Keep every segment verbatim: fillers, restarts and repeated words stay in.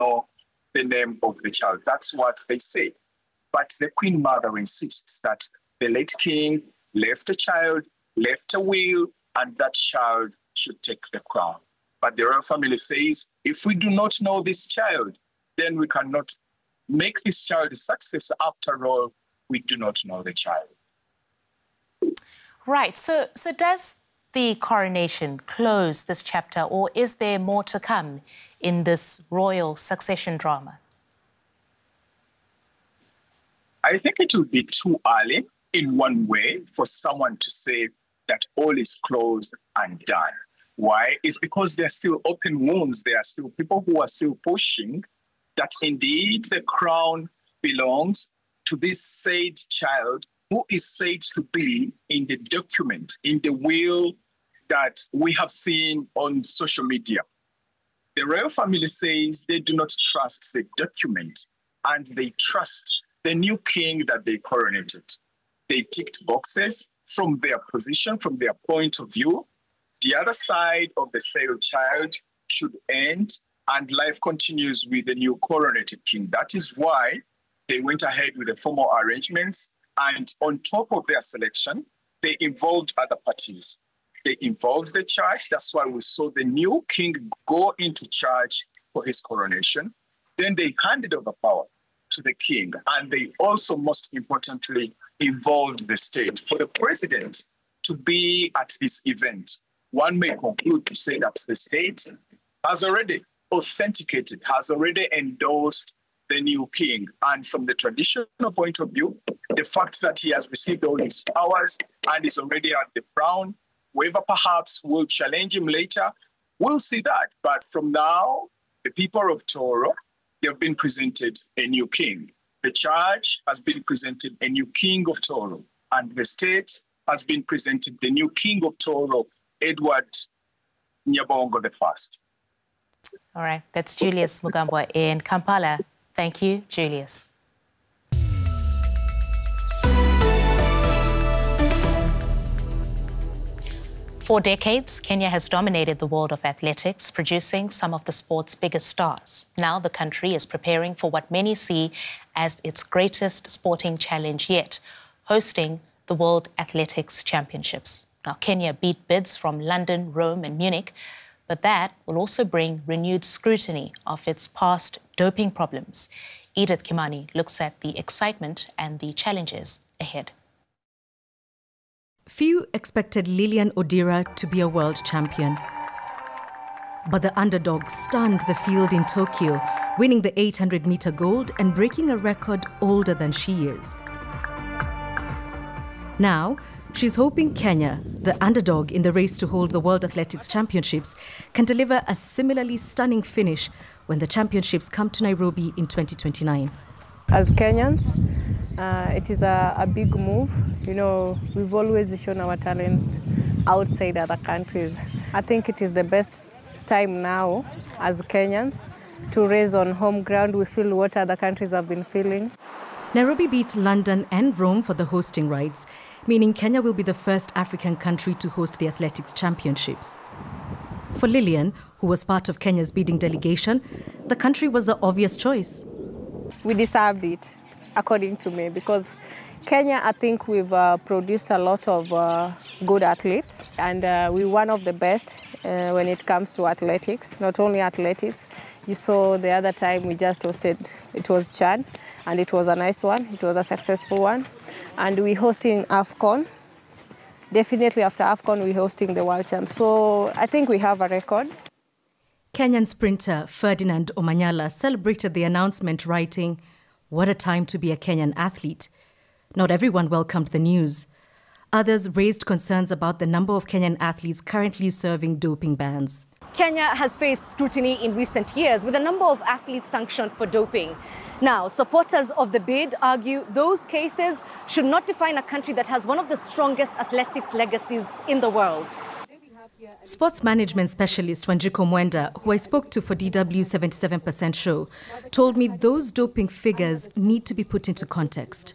know the name of the child. That's what they say. But the Queen Mother insists that the late king left a child, left a will, and that child should take the crown. But the royal family says, if we do not know this child, then we cannot make this child a success. After all, we do not know the child. Right. So, so does the coronation close this chapter, or is there more to come in this royal succession drama? I think it would be too early in one way for someone to say that all is closed and done. Why? It's because there are still open wounds. There are still people who are still pushing that indeed the crown belongs to this said child who is said to be in the document, in the will that we have seen on social media. The royal family says they do not trust the document and they trust the new king that they coronated. They ticked boxes from their position, from their point of view. The other side of the said child should end and life continues with the new coronated king. That is why they went ahead with the formal arrangements. And on top of their selection, they involved other parties. They involved the church. That's why we saw the new king go into church for his coronation. Then they handed over power to the king. And they also, most importantly, involved the state. For the president to be at this event, one may conclude to say that the state has already authenticated, has already endorsed the new king. And from the traditional point of view, the fact that he has received all his powers and is already at the crown, whoever perhaps will challenge him later, we'll see that. But from now, the people of Toro, they have been presented a new king. The church has been presented a new king of Toro, and the state has been presented the new king of Toro, Edward Nyabongo the First. All right, that's Julius Mugambwa in Kampala. Thank you, Julius. For decades, Kenya has dominated the world of athletics, producing some of the sport's biggest stars. Now the country is preparing for what many see as its greatest sporting challenge yet, hosting the World Athletics Championships. Now, Kenya beat bids from London, Rome and Munich, but that will also bring renewed scrutiny of its past doping problems. Edith Kimani looks at the excitement and the challenges ahead. Few expected Lilian Odira to be a world champion. But the underdog stunned the field in Tokyo, winning the eight hundred meter gold and breaking a record older than she is. Now, she's hoping Kenya, the underdog in the race to hold the World Athletics Championships, can deliver a similarly stunning finish when the championships come to Nairobi in twenty twenty-nine. As Kenyans, uh, it is a, a big move. You know, we've always shown our talent outside other countries. I think it is the best time now as Kenyans to race on home ground. We feel what other countries have been feeling. Nairobi beats London and Rome for the hosting rights, meaning Kenya will be the first African country to host the Athletics Championships. For Lilian, who was part of Kenya's bidding delegation, the country was the obvious choice. We deserved it, according to me, because Kenya, I think we've uh, produced a lot of uh, good athletes, and uh, we're one of the best uh, when it comes to athletics, not only athletics. You saw the other time we just hosted, it was Chad, and it was a nice one, it was a successful one. And we're hosting AFCON. Definitely after AFCON, we're hosting the World Champs. So I think we have a record. Kenyan sprinter Ferdinand Omanyala celebrated the announcement, writing, "What a time to be a Kenyan athlete." Not everyone welcomed the news. Others raised concerns about the number of Kenyan athletes currently serving doping bans. Kenya has faced scrutiny in recent years with a number of athletes sanctioned for doping. Now, supporters of the bid argue those cases should not define a country that has one of the strongest athletics legacies in the world. Sports management specialist Wanjiko Mwenda, who I spoke to for D W seventy-seven percent show, told me those doping figures need to be put into context.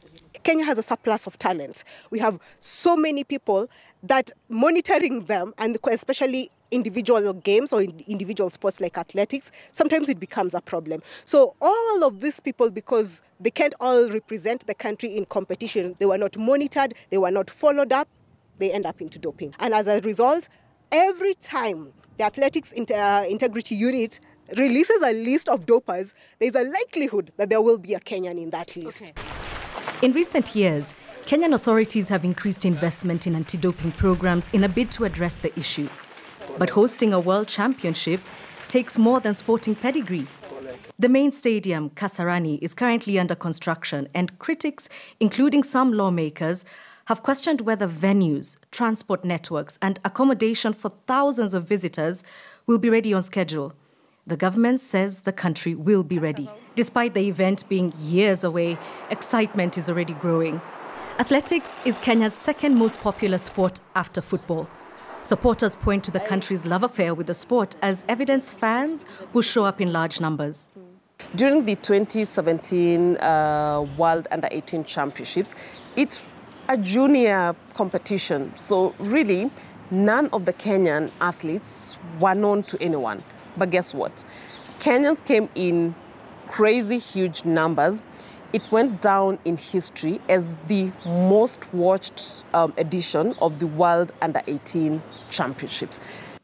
Kenya has a surplus of talents. We have so many people that monitoring them, and especially individual games or individual sports like athletics, sometimes it becomes a problem. So all of these people, because they can't all represent the country in competition, they were not monitored, they were not followed up, they end up into doping. And as a result, every time the Athletics Integrity Unit releases a list of dopers, there's a likelihood that there will be a Kenyan in that list. Okay. In recent years, Kenyan authorities have increased investment in anti-doping programs in a bid to address the issue. But hosting a world championship takes more than sporting pedigree. The main stadium, Kasarani, is currently under construction, and critics, including some lawmakers, have questioned whether venues, transport networks, and accommodation for thousands of visitors will be ready on schedule. The government says the country will be ready. Despite the event being years away, excitement is already growing. Athletics is Kenya's second most popular sport after football. Supporters point to the country's love affair with the sport as evidence fans will show up in large numbers. During the twenty seventeen uh, World Under eighteen Championships, it's a junior competition. So really, none of the Kenyan athletes were known to anyone. But guess what? Kenyans came in crazy huge numbers. It went down in history as the most watched um, edition of the World Under eighteen Championships.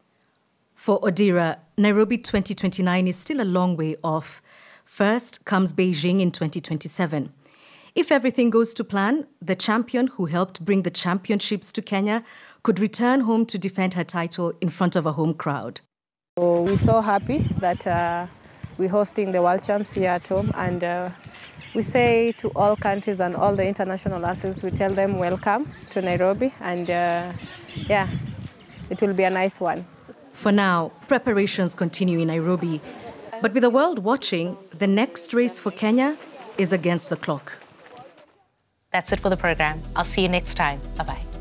For Odira, Nairobi twenty twenty-nine is still a long way off. First comes Beijing in twenty twenty-seven. If everything goes to plan, the champion who helped bring the championships to Kenya could return home to defend her title in front of a home crowd. So we're so happy that uh, we're hosting the World Champs here at home, and uh, we say to all countries and all the international athletes, we tell them welcome to Nairobi, and uh, yeah, it will be a nice one. For now, preparations continue in Nairobi. But with the world watching, the next race for Kenya is against the clock. That's it for the program. I'll see you next time. Bye-bye.